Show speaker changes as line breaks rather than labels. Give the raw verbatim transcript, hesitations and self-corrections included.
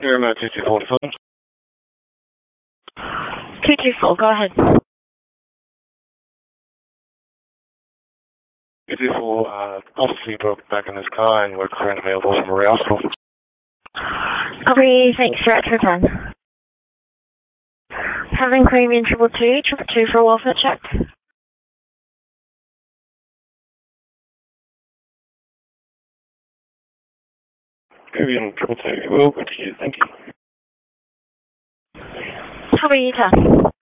You're about two two four phone.
two two four, go ahead.
two two four, uh, obviously broke back in his car and we're currently available from a hospital.
Okay, thanks for that return. Having premium triple two, triple two for a welfare check.
Premium triple two, we'll go to you, thank you.
How are you, sir?